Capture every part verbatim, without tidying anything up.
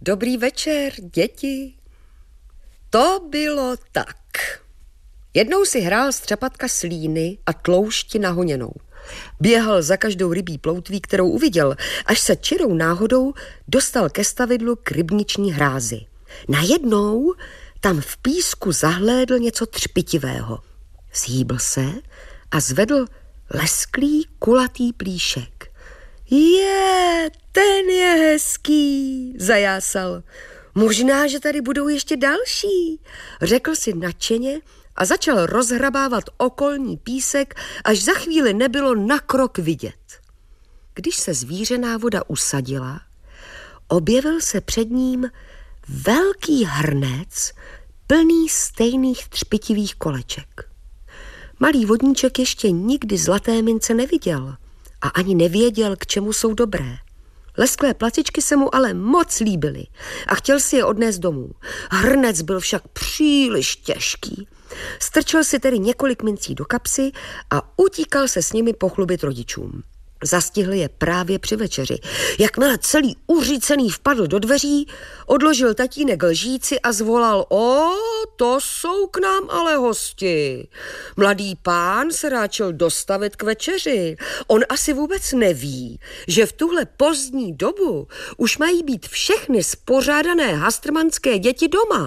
Dobrý večer, děti. To bylo tak. Jednou si hrál střapatka slíny a tloušti nahoněnou. Běhal za každou rybí ploutví, kterou uviděl, až se čirou náhodou dostal ke stavidlu k rybniční hrázi. Najednou tam v písku zahlédl něco třpitivého. Zhýbl se a zvedl lesklý, kulatý plíšek. Je, ten je hezký, zajásal. Možná, že tady budou ještě další, řekl si nadšeně a začal rozhrabávat okolní písek, až za chvíli nebylo na krok vidět. Když se zvířená voda usadila, objevil se před ním velký hrnec plný stejných třpitivých koleček. Malý vodníček ještě nikdy zlaté mince neviděl a ani nevěděl, k čemu jsou dobré. Lesklé platičky se mu ale moc líbily a chtěl si je odnést domů. Hrnec byl však příliš těžký. Strčil si tedy několik mincí do kapsy a utíkal se s nimi pochlubit rodičům. Zastihl je právě při večeři. Jakmile celý uřícený vpadl do dveří, odložil tatínek lžíci a zvolal: O, to jsou k nám ale hosti. Mladý pán se ráčil dostavit k večeři. On asi vůbec neví, že v tuhle pozdní dobu už mají být všechny spořádané hastrmanské děti doma.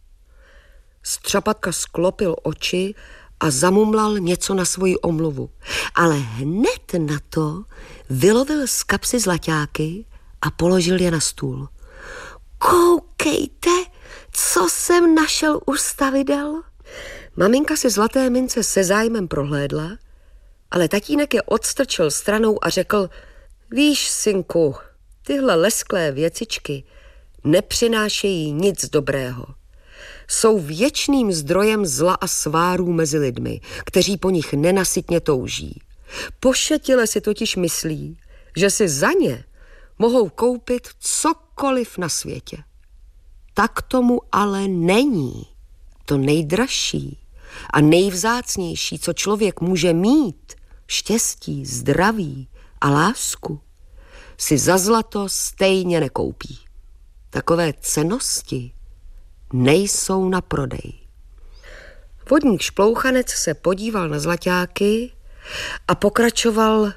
Střapatka sklopil oči a zamumlal něco na svoji omluvu. Ale hned na to vylovil z kapsy zlaťáky a položil je na stůl. Koukejte, co jsem našel u stavidel. Maminka si zlaté mince se zájmem prohlédla, ale tatínek je odstrčil stranou a řekl: Víš, synku, tyhle lesklé věcičky nepřinášejí nic dobrého. Jsou věčným zdrojem zla a svárů mezi lidmi, kteří po nich nenasytně touží. Pošetile si totiž myslí, že si za ně mohou koupit cokoliv na světě. Tak tomu ale není. To nejdražší a nejvzácnější, co člověk může mít, štěstí, zdraví a lásku, si za zlato stejně nekoupí. Takové cennosti nejsou na prodej. Vodník Šplouchanec se podíval na zlaťáky a pokračoval: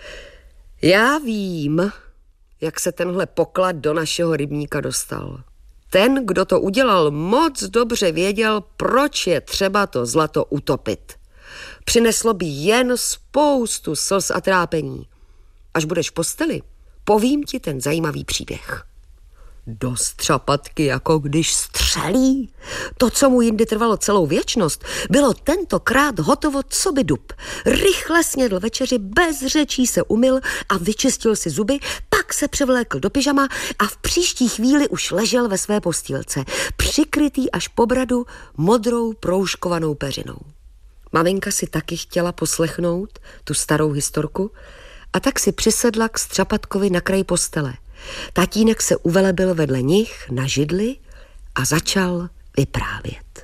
Já vím, jak se tenhle poklad do našeho rybníka dostal. Ten, kdo to udělal, moc dobře věděl, proč je třeba to zlato utopit. Přineslo by jen spoustu slz a trápení. Až budeš v posteli, povím ti ten zajímavý příběh. Do střapatky, jako když střelí. To, co mu jindy trvalo celou věčnost, bylo tentokrát hotovo co by dub. Rychle snědl večeři, bez řečí se umyl a vyčistil si zuby, pak se převlékl do pyžama a v příští chvíli už ležel ve své postýlce, přikrytý až po bradu modrou proužkovanou peřinou. Maminka si taky chtěla poslechnout tu starou historku a tak si přisedla k střapatkovi na kraji postele. Tatínek se uvelebil vedle nich na židli a začal vyprávět.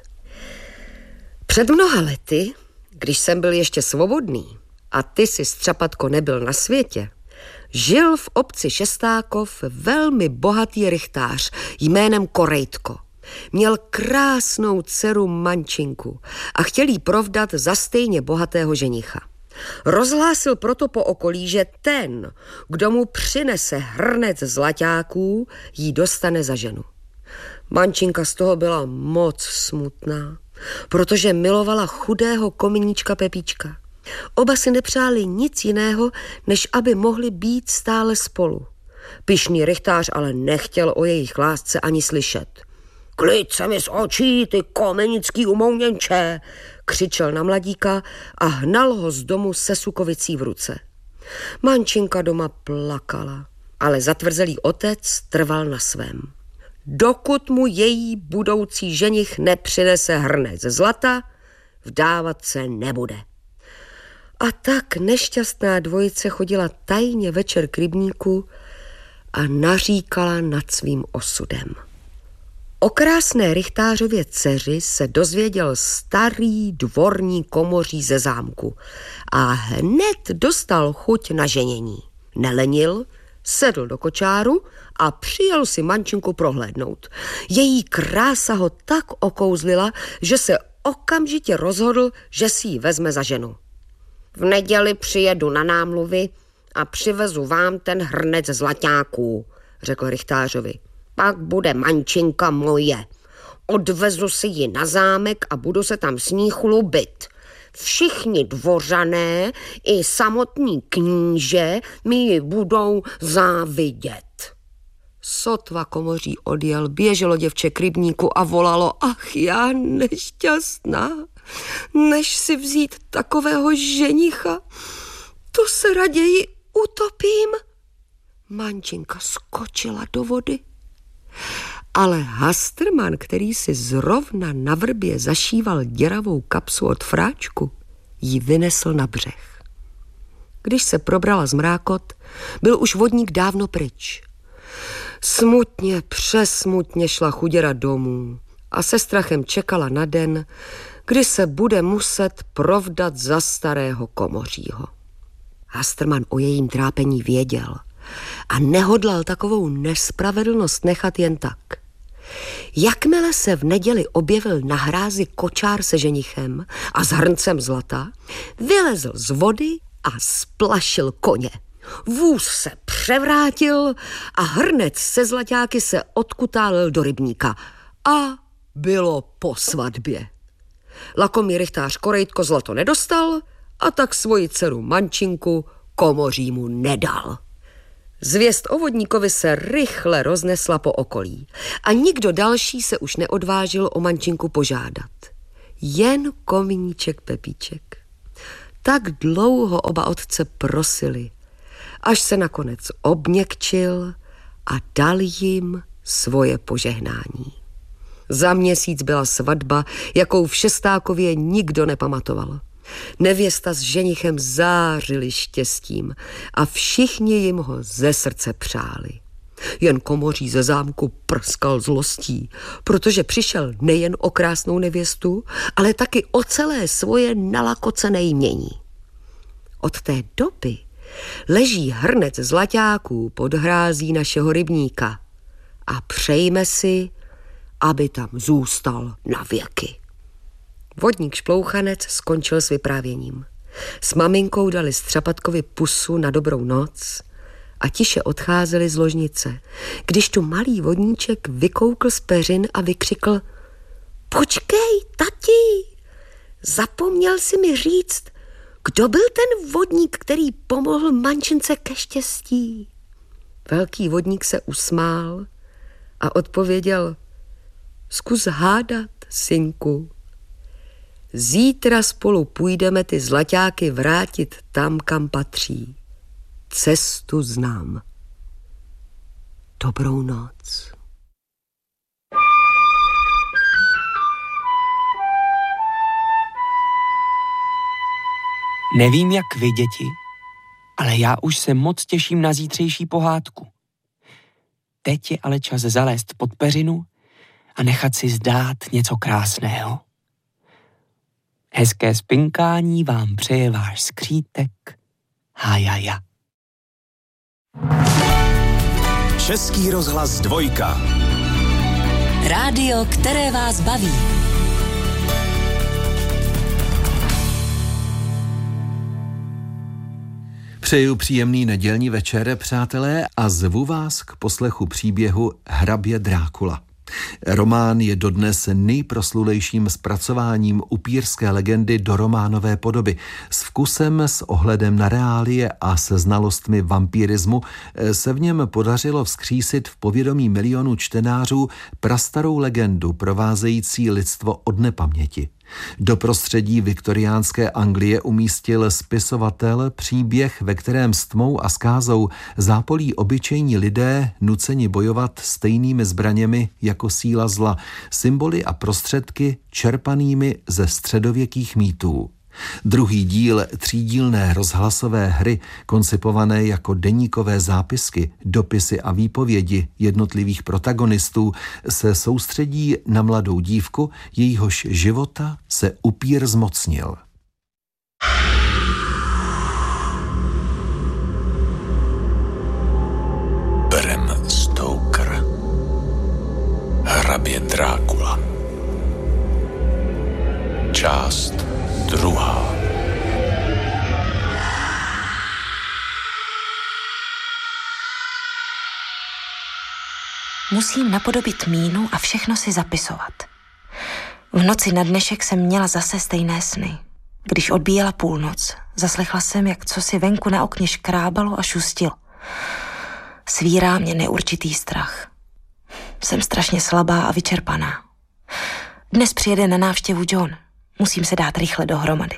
Před mnoha lety, když jsem byl ještě svobodný a ty si, střapatko, nebyl na světě, žil v obci Šestákov velmi bohatý rychtář jménem Korejtko. Měl krásnou dceru Mančinku a chtěl jí provdat za stejně bohatého ženicha. Rozhlásil proto po okolí, že ten, kdo mu přinese hrnec zlaťáků, jí dostane za ženu. Mančinka z toho byla moc smutná, protože milovala chudého kominíčka Pepíčka. Oba si nepřáli nic jiného, než aby mohli být stále spolu. Pyšný rychtář ale nechtěl o jejich lásce ani slyšet. Klid se mi z očí, ty komenický umouněnče, křičel na mladíka a hnal ho z domu se sukovicí v ruce. Mančinka doma plakala, ale zatvrzelý otec trval na svém. Dokud mu její budoucí ženich nepřinese hrnec zlata, vdávat se nebude. A tak nešťastná dvojice chodila tajně večer k rybníku a naříkala nad svým osudem. O krásné rychtářově dceři se dozvěděl starý dvorní komoří ze zámku a hned dostal chuť na ženění. Nelenil, sedl do kočáru a přijel si mančinku prohlédnout. Její krása ho tak okouzlila, že se okamžitě rozhodl, že si ji vezme za ženu. V neděli přijedu na námluvy a přivezu vám ten hrnec zlaťáků, řekl rychtářovi. Pak bude mančinka moje. Odvezu si ji na zámek a budu se tam s ní chlubit. Všichni dvořané i samotní kníže mi ji budou závidět. Sotva komoří odjel, běželo děvče k rybníku a volalo: ach, já nešťastná, než si vzít takového ženicha, to se raději utopím. Mančinka skočila do vody, ale Hastrman, který si zrovna na vrbě zašíval děravou kapsu od fráčku, ji vynesl na břeh. Když se probrala z mrákot, byl už vodník dávno pryč. Smutně, přesmutně šla chuděra domů a se strachem čekala na den, kdy se bude muset provdat za starého komořího. Hastrman o jejím trápení věděl a nehodlal takovou nespravedlnost nechat jen tak. Jakmile se v neděli objevil na hrázi kočár se ženichem a s hrncem zlata, vylezl z vody a splašil koně. Vůz se převrátil a hrnec se zlaťáky se odkutálil do rybníka a bylo po svatbě. Lakomý rychtář Korejtko zlato nedostal a tak svoji dceru Mančinku komořímu nedal. Zvěst o vodníkovi se rychle roznesla po okolí a nikdo další se už neodvážil o Mančinku požádat. Jen komíníček Pepíček. Tak dlouho oba otce prosili, až se nakonec obměkčil a dal jim svoje požehnání. Za měsíc byla svatba, jakou v Šestákově nikdo nepamatoval. Nevěsta s ženichem zářili štěstím a všichni jim ho ze srdce přáli. Jen komoří ze zámku prskal zlostí, protože přišel nejen o krásnou nevěstu, ale taky o celé svoje nalakocené jmění. Od té doby leží hrnec zlaťáků pod hrází našeho rybníka a přejme si, aby tam zůstal na věky. Vodník Šplouchanec skončil s vyprávěním. S maminkou dali Střapatkovi pusu na dobrou noc a tiše odcházeli z ložnice, když tu malý vodníček vykoukl z peřin a vykřikl: počkej, tati, zapomněl si mi říct, kdo byl ten vodník, který pomohl mančince ke štěstí? Velký vodník se usmál a odpověděl: zkus hádat, synku. Zítra spolu půjdeme ty zlaťáky vrátit tam, kam patří. Cestu znám. Dobrou noc. Nevím, jak vy, děti, ale já už se moc těším na zítřejší pohádku. Teď je ale čas zalézt pod peřinu a nechat si zdát něco krásného. Hezké spinkání vám přeje váš skřítek Hájaja. Český rozhlas dvojka. Rádio, které vás baví. Přeju příjemný nedělní večer, přátelé, a zvu vás k poslechu příběhu Hrabě Drákula. Román je dodnes nejproslulejším zpracováním upírské legendy do románové podoby. S vkusem, s ohledem na reálie a se znalostmi vampírismu se v něm podařilo vzkřísit v povědomí milionů čtenářů prastarou legendu provázející lidstvo od nepaměti. Do prostředí viktoriánské Anglie umístil spisovatel příběh, ve kterém s tmou a zkázou zápolí obyčejní lidé nuceni bojovat stejnými zbraněmi jako síla zla, symboly a prostředky čerpanými ze středověkých mýtů. Druhý díl třídílné rozhlasové hry, koncipované jako deníkové zápisky, dopisy a výpovědi jednotlivých protagonistů, se soustředí na mladou dívku, jejíhož života se upír zmocnil. Hrabě Drákula. Část druhá. Musím napodobit mínu a všechno si zapisovat. V noci na dnešek jsem měla zase stejné sny. Když odbíjela půlnoc, zaslechla jsem, jak cosi venku na okně škrábalo a šustilo. Svírá mě neurčitý strach. Jsem strašně slabá a vyčerpaná. Dnes přijede na návštěvu John. Musím se dát rychle dohromady.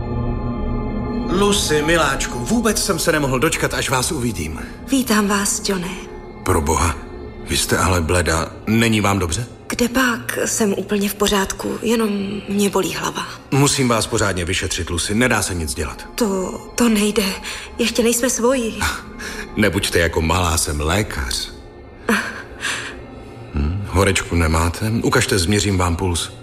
Lucy, miláčku, vůbec jsem se nemohl dočkat, až vás uvidím. Vítám vás, Johne. Proboha, vy jste ale bleda. Není vám dobře? Kde pak? Jsem úplně v pořádku, jenom mě bolí hlava. Musím vás pořádně vyšetřit, Lucy, nedá se nic dělat. To, to nejde, ještě nejsme svoji. Nebuďte jako malá, jsem lékař. Hm, horečku nemáte? Ukažte, změřím vám puls.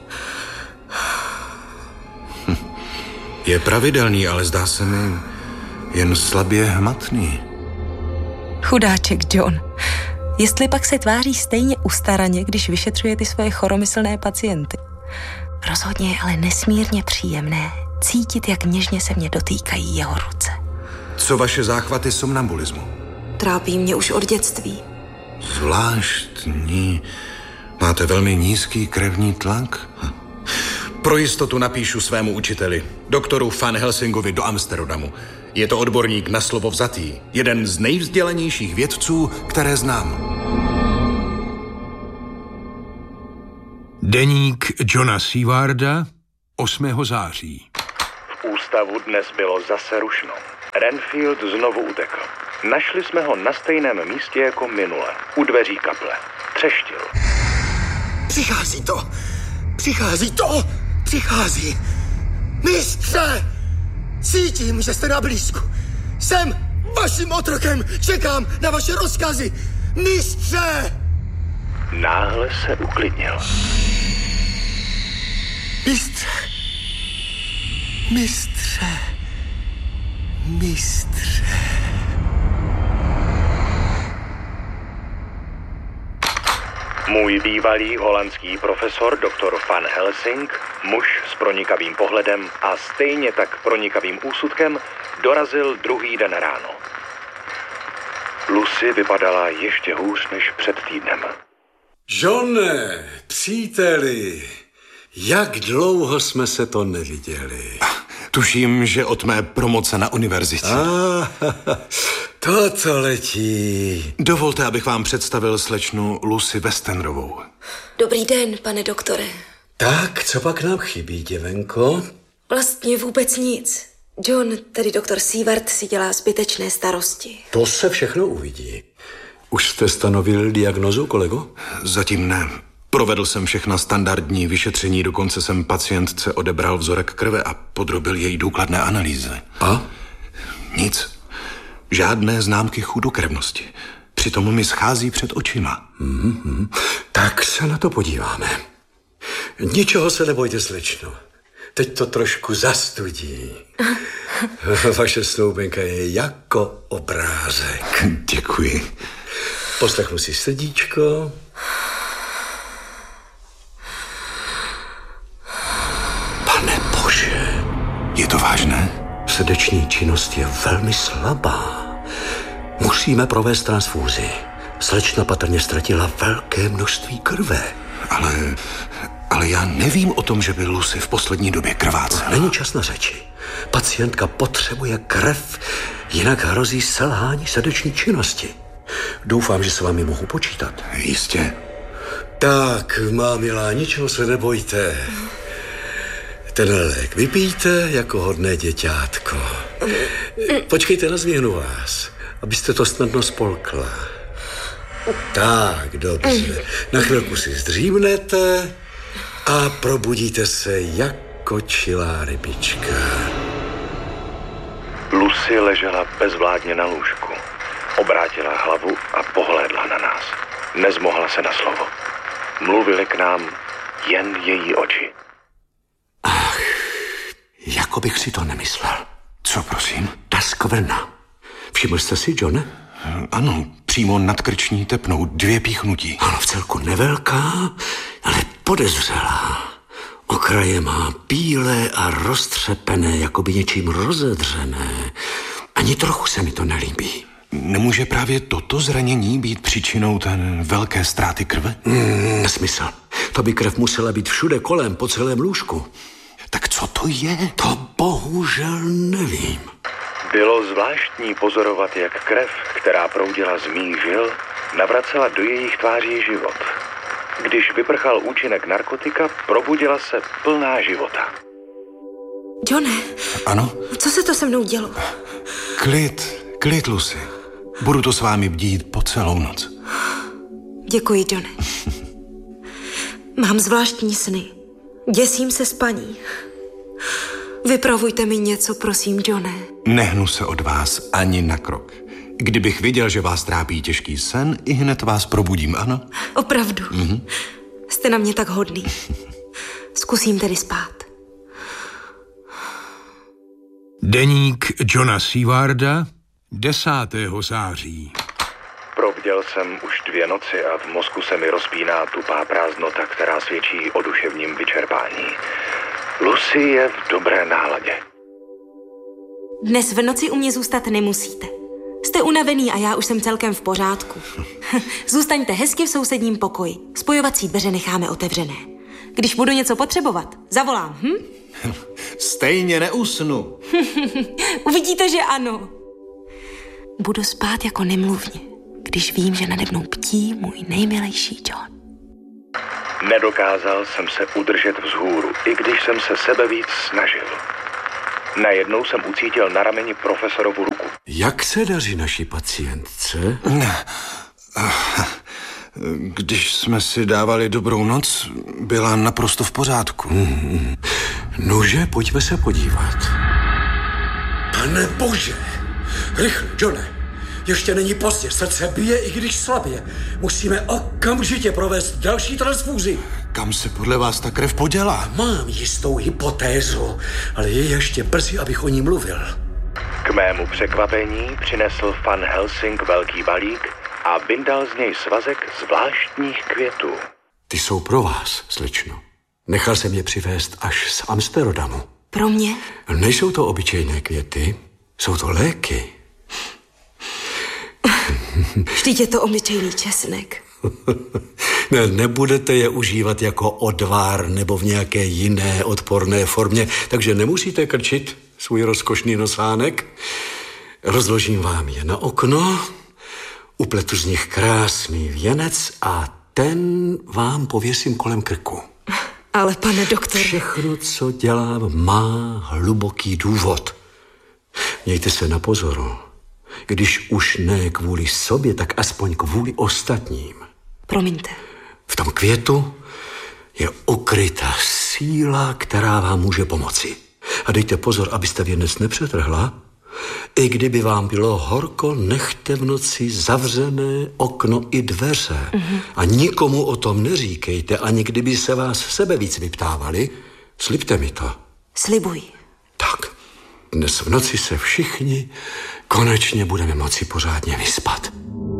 Hm. Je pravidelný, ale zdá se mi jen slabě hmatný. Chudáček John. Jestli pak se tváří stejně ustaraně, když vyšetřuje ty svoje choromyslné pacienty. Rozhodně je ale nesmírně příjemné cítit, jak něžně se mě dotýkají jeho ruce. Co vaše záchvaty somnambulismu? Trápí mě už od dětství. Zvláštní. Máte velmi nízký krevní tlak? Pro jistotu napíšu svému učiteli, doktoru Van Helsingovi do Amsterdamu. Je to odborník na slovo vzatý, jeden z nejvzdělanějších vědců, které znám. Deník Johna Seawarda, osmého září. V ústavu dnes bylo zase rušno. Renfield znovu utekl. Našli jsme ho na stejném místě jako minule, u dveří kaple. Třeštil. Přichází to! Přichází to! Přichází! Mistře! Cítím, že jste na blízku. Jsem vaším otrokem. Čekám na vaše rozkazy. Mistře! Náhle se uklidnil. Mistře! Mistře! Mistře! Můj bývalý holandský profesor, doktor Van Helsing, muž s pronikavým pohledem a stejně tak pronikavým úsudkem, dorazil druhý den ráno. Lucy vypadala ještě hůř než před týdnem. Johne, příteli, jak dlouho jsme se to neviděli. Tuším, že od mé promoce na univerzitě. Ah, toto letí. Dovolte, abych vám představil slečnu Lucy Westenrovou. Dobrý den, pane doktore. Tak, co pak nám chybí, děvenko? Vlastně vůbec nic. John, tedy doktor Seaward, si dělá zbytečné starosti. To se všechno uvidí. Už jste stanovil diagnozu, kolego? Zatím ne. Provedl jsem všechna standardní vyšetření, dokonce jsem pacientce odebral vzorek krve a podrobil její důkladné analýze. A? Nic. Žádné známky chudokrevnosti. Přitom mi schází před očima. Mm-hmm. Tak se na to podíváme. Ničeho se nebojte, slečno. Teď to trošku zastudí. Vaše snoubenka je jako obrázek. Děkuji. Poslechnu si srdíčko. Pane Bože. Je to vážné? Srdeční činnost je velmi slabá. Musíme provést transfúzi. Slečna patrně ztratila velké množství krve. Ale, ale já nevím o tom, že by Lucy v poslední době krvácela. Není čas na řeči. Pacientka potřebuje krev, jinak hrozí selhání srdeční činnosti. Doufám, že s vámi mohu počítat. Jistě. Tak, má milá, ničeho se nebojte. Ten lék vypijte jako hodné děťátko. Počkejte, nazvěhnu vás, abyste to snadno spolkla. Tak, dobře. Na chvilku si zdřímnete a probudíte se jako čilá rybička. Lucy ležela bezvládně na lůžku. Obrátila hlavu a pohlédla na nás. Nezmohla se na slovo. Mluvily k nám jen její oči. Ach, jako bych si to nemyslel. Co, prosím? Ta skvrna. Všiml jste si, Johne? Ano, přímo nad krční tepnou, dvě píchnutí. Ano, v celku nevelká, podezřelá. Okraje má bílé a roztřepené, jako by něčím rozedřené. Ani trochu se mi to nelíbí. Nemůže právě toto zranění být příčinou té velké ztráty krve? Mm, nesmysl. To by krev musela být všude kolem, po celém lůžku. Tak co to je? To bohužel nevím. Bylo zvláštní pozorovat, jak krev, která proudila z mých žil, navracela do jejich tváří život. Když vyprchal účinek narkotika, probudila se plná života. Johne. Ano? Co se to se mnou dělo? Klid, klid, Lucy. Budu to s vámi bdít po celou noc. Děkuji, Johne. Mám zvláštní sny. Děsím se spaní. Vypravujte mi něco, prosím, Johne. Nehnu se od vás ani na krok. Kdybych viděl, že vás trápí těžký sen, i hned vás probudím, ano? Opravdu. Mhm. Jste na mě tak hodný. Zkusím tedy spát. Deník Johna Seawarda, desátého září. Probděl jsem už dvě noci a v mozku se mi rozpíná tupá prázdnota, která svědčí o duševním vyčerpání. Lucy je v dobré náladě. Dnes v noci u mě zůstat nemusíte. Jste unavený a já už jsem celkem v pořádku. Zůstaňte hezky v sousedním pokoji. Spojovací dveře necháme otevřené. Když budu něco potřebovat, zavolám, hm? Stejně neusnu. Uvidíte, že ano. Budu spát jako nemluvně, když vím, že nade mnou ptí můj nejmilejší John. Nedokázal jsem se udržet vzhůru, i když jsem se sebevíc snažil. Najednou jsem ucítil na rameni profesorovu ruku. Jak se daří naší pacientce? Když jsme si dávali dobrou noc, byla naprosto v pořádku. Hmm. Nože, pojďme se podívat. Pane bože! Rychle, Johne! Ještě není pozdě, srdce bije, i když slabě. Musíme okamžitě provést další transfúzi. Kam se podle vás ta krev podělá? Mám jistou hypotézu, ale je ještě brzy, abych o ní mluvil. K mému překvapení přinesl Van Helsing velký balík a vyndal z něj svazek zvláštních květů. Ty jsou pro vás, slečno. Nechal jsem je přivést až z Amsterodamu. Pro mě? Nejsou to obyčejné květy, jsou to léky. Vždyť je to obyčejný česnek. Ne, nebudete je užívat jako odvár nebo v nějaké jiné odporné formě, takže nemusíte krčit svůj rozkošný nosánek. Rozložím vám je na okno, upletu z nich krásný věnec a ten vám pověsím kolem krku. Ale pane doktore... Všechno, co dělám, má hluboký důvod. Mějte se na pozoru. Když už ne kvůli sobě, tak aspoň kvůli ostatním. Promiňte. V tom květu je ukryta síla, která vám může pomoci. A dejte pozor, abyste věnec nepřetrhla. I kdyby vám bylo horko, nechte v noci zavřené okno i dveře. Mm-hmm. A nikomu o tom neříkejte, ani kdyby se vás sebe víc vyptávali. Slibte mi to. Slibuji. Tak, dnes v noci se všichni konečně budeme moci pořádně vyspat.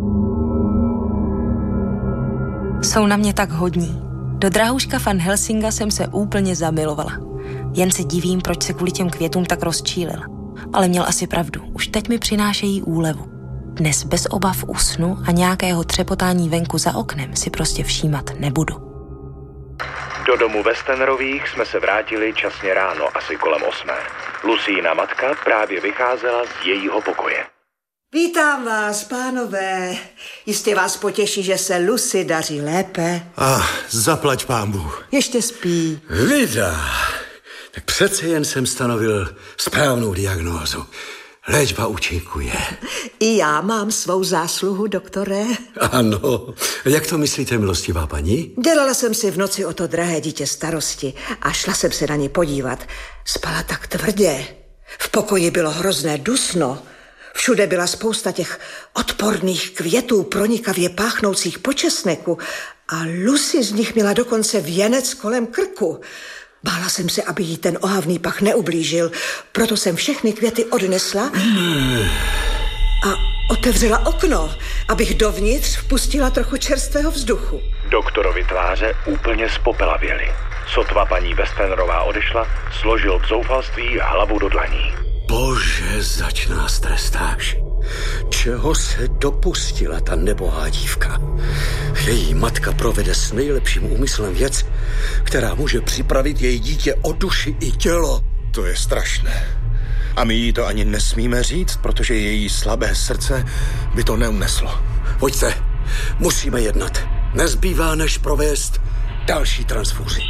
Jsou na mě tak hodní. Do drahouška Van Helsinga jsem se úplně zamilovala. Jen se divím, proč se kvůli těm květům tak rozčílil. Ale měl asi pravdu. Už teď mi přinášejí úlevu. Dnes bez obav usnu a nějakého třepotání venku za oknem si prostě všímat nebudu. Do domu Westenrových jsme se vrátili časně ráno, asi kolem osmé. Lucína matka právě vycházela z jejího pokoje. Vítám vás, pánové. Jistě vás potěší, že se Lucy daří lépe. Ah, zaplať pán Bůh. Ještě spí. Vida, tak přece jen jsem stanovil správnou diagnózu. Léčba účinkuje. I já mám svou zásluhu, doktore. Ano. Jak to myslíte, milostivá paní? Dělala jsem si v noci o to drahé dítě starosti a šla jsem se na ně podívat. Spala tak tvrdě. V pokoji bylo hrozné dusno. Všude byla spousta těch odporných květů, pronikavě páchnoucích po česneku a Lucy z nich měla dokonce věnec kolem krku. Bála jsem se, aby jí ten ohavný pach neublížil, proto jsem všechny květy odnesla a otevřela okno, abych dovnitř vpustila trochu čerstvého vzduchu. Doktorovi tváře úplně spopelavěly. Sotva paní Westenrová odešla, složil v zoufalství hlavu do dlaní. Bože, zač nás trestáš. Čeho se dopustila ta nebohá dívka? Její matka provede s nejlepším úmyslem věc, která může připravit její dítě o duši i tělo. To je strašné. A my jí to ani nesmíme říct, protože její slabé srdce by to neuneslo. Pojďte, musíme jednat. Nezbývá, než provést další transfuzi.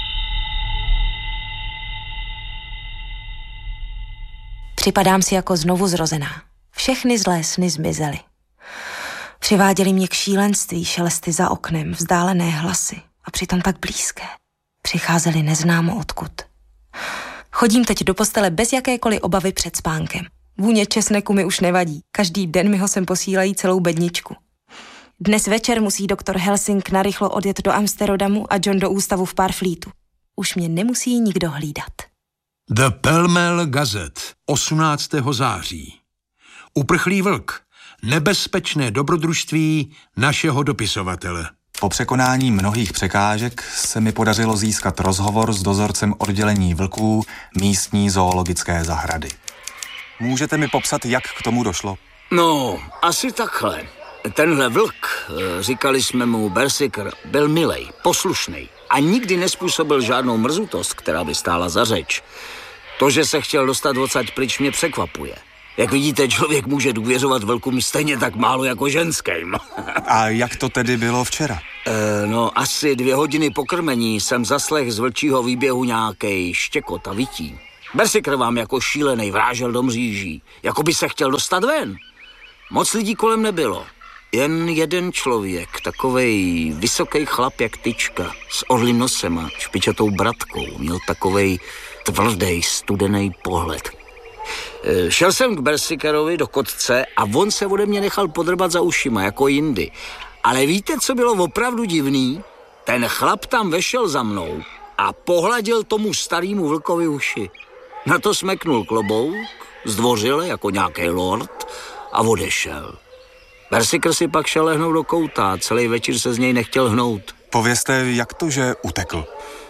Připadám si jako znovu zrozená. Všechny zlé sny zmizely. Přiváděly mě k šílenství, šelesty za oknem, vzdálené hlasy a přitom tak blízké. Přicházely neznámo odkud. Chodím teď do postele bez jakékoliv obavy před spánkem. Vůně česneku mi už nevadí. Každý den mi ho sem posílají celou bedničku. Dnes večer musí doktor Helsing narychlo odjet do Amsterdamu a John do ústavu v Parfleetu. Už mě nemusí nikdo hlídat. The Pall Mall Gazette, osmnáctého září. Uprchlý vlk. Nebezpečné dobrodružství našeho dopisovatele. Po překonání mnohých překážek se mi podařilo získat rozhovor s dozorcem oddělení vlků místní zoologické zahrady. Můžete mi popsat, jak k tomu došlo? No, asi takhle. Tenhle vlk, říkali jsme mu Berserker, byl milej, poslušnej a nikdy nespůsobil žádnou mrzutost, která by stála za řeč. To, že se chtěl dostat odsaď pryč, mě překvapuje. Jak vidíte, člověk může důvěřovat vlkům stejně tak málo jako ženským. A jak to tedy bylo včera? E, no, asi dvě hodiny po krmení jsem zaslech z vlčího výběhu nějakej štěkot a vytí. Berserker vám jako šílenej vrážel do mříží, jako by se chtěl dostat ven. Moc lidí kolem nebylo. Jen jeden člověk, takovej vysoký chlap jak tyčka, s orlým nosem a špičatou bratkou, měl takovej tvrdý, studený pohled. E, šel jsem k Berserkerovi do kotce a on se ode mě nechal podrbat za ušima, jako jindy. Ale víte, co bylo opravdu divný? Ten chlap tam vešel za mnou a pohladil tomu starýmu vlkovi uši. Na to smeknul klobouk, zdvořile jako nějaký lord a odešel. Berserker si pak šel lehnout do kouta a celý večer se z něj nechtěl hnout. Povězte, jak to, že utekl?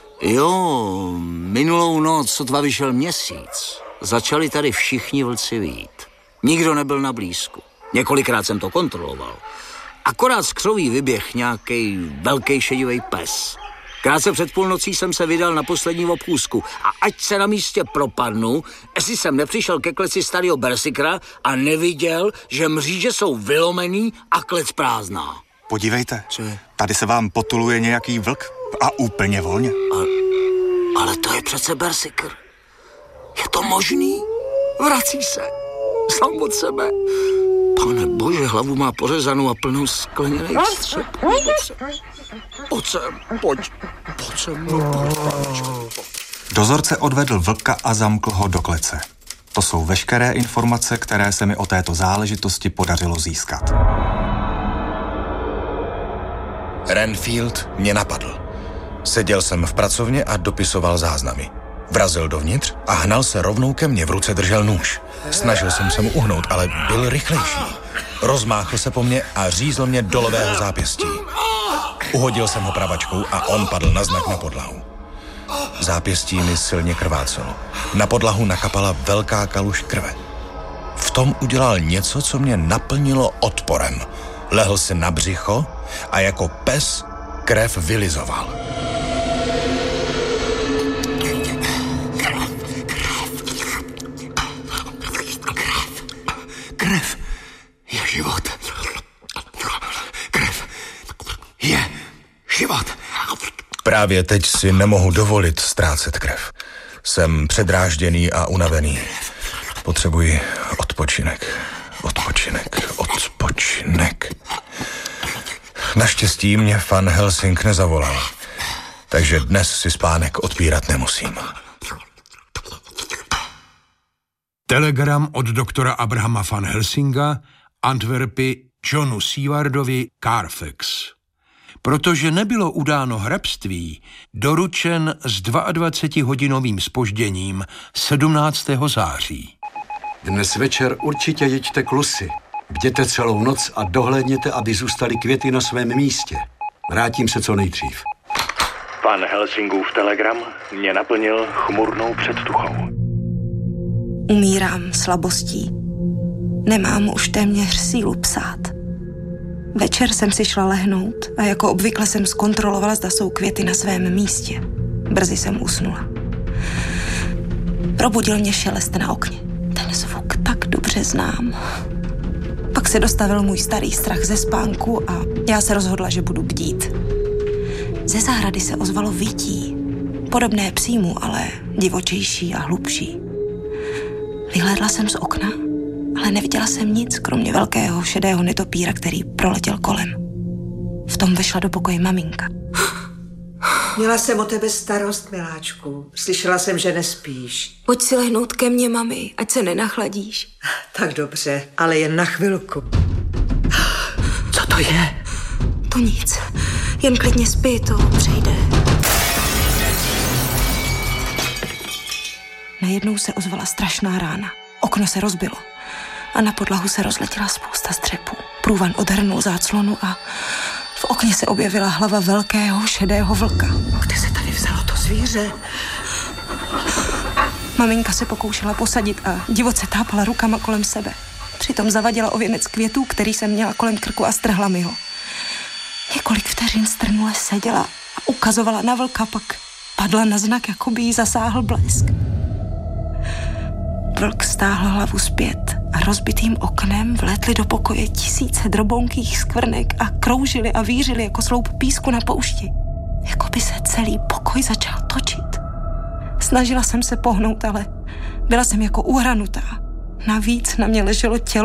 Jo, minulou noc, sotva vyšel měsíc, začali tady všichni vlci vít. Nikdo nebyl na blízku. Několikrát jsem to kontroloval. Akorát z křoví vyběh nějaký velký šedivý pes. Krátce před půlnocí jsem se vydal na poslední obchůzku a ať se na místě propadnu, jestli jsem nepřišel ke kleci starého Berserkera a neviděl, že mříže jsou vylomený a klec prázdná. Podívejte, Co je? Tady se vám potuluje nějaký vlk a úplně volně. Ale, ale to je přece Berserker. Je to možný? Vrací se. Sám od sebe. Pane bože, hlavu má pořezanou a plnou skleněných střep. Pojď sem, pojď. Pojď sem. Dozorce odvedl vlka a zamkl ho do klece. To jsou veškeré informace, které se mi o této záležitosti podařilo získat. Renfield mě napadl. Seděl jsem v pracovně a dopisoval záznamy. Vrazil dovnitř a hnal se rovnou ke mně, v ruce držel nůž. Snažil jsem se mu uhnout, ale byl rychlejší. Rozmáchl se po mně a řízl mě do levého zápěstí. Uhodil jsem ho pravačkou a on padl na znak na podlahu. Zápěstí mi silně krvácelo. Na podlahu nakapala velká kaluž krve. V tom udělal něco, co mě naplnilo odporem. Lehl si na břicho a jako pes krev vylizoval. Krev je život. Krev je život. Právě teď si nemohu dovolit ztrácet krev. Jsem předrážděný a unavený. Potřebuji odpočinek. Odpočinek. Odpočinek. Naštěstí mě Van Helsing nezavolal. Takže dnes si spánek odpírat nemusím. Telegram od doktora Abrahama Van Helsinga, Antwerpy, Johnu Seawardovi, Carfax. Protože nebylo udáno hrabství, doručen s dvaadvacetihodinovým zpožděním sedmnáctého září. Dnes večer určitě jeďte k Lucy. Bděte celou noc a dohlédněte, aby zůstaly květy na svém místě. Vrátím se co nejdřív. Pan Helsingův telegram mě naplnil chmurnou předtuchou. Umírám slabostí. Nemám už téměř sílu psát. Večer jsem si šla lehnout a jako obvykle jsem zkontrolovala, zda jsou květy na svém místě. Brzy jsem usnula. Probudil mě šelest na okně. Ten zvuk tak dobře znám. Pak se dostavil můj starý strach ze spánku a já se rozhodla, že budu bdít. Ze zahrady se ozvalo vytí, podobné psímu, ale divočejší a hlubší. Vyhlédla jsem z okna, ale neviděla jsem nic, kromě velkého šedého netopíra, který proletěl kolem. V tom vešla do pokoje maminka. Měla jsem o tebe starost, miláčku. Slyšela jsem, že nespíš. Pojď si lehnout ke mně, mami, ať se nenachladíš. Tak dobře, ale jen na chvilku. Co to je? To nic. Jen klidně spí, to přejde. Najednou se ozvala strašná rána. Okno se rozbilo a na podlahu se rozletěla spousta střepů. Průvan odhrnul záclonu a v okně se objevila hlava velkého šedého vlka. Kde se tady vzalo to zvíře? Maminka se pokoušela posadit a divoce tápala rukama kolem sebe. Přitom zavadila o věnec květů, který jsem měla kolem krku a strhla mi ho. Několik vteřin strnule seděla a ukazovala na vlka, pak padla na znak, jako by jí zasáhl blesk. Vlk stáhl hlavu zpět a rozbitým oknem vlétly do pokoje tisíce drobounkých skvrnek a kroužily a vířily jako sloup písku na poušti. Jako by se celý pokoj začal točit. Snažila jsem se pohnout, ale byla jsem jako uhranutá. Navíc na mě leželo tělo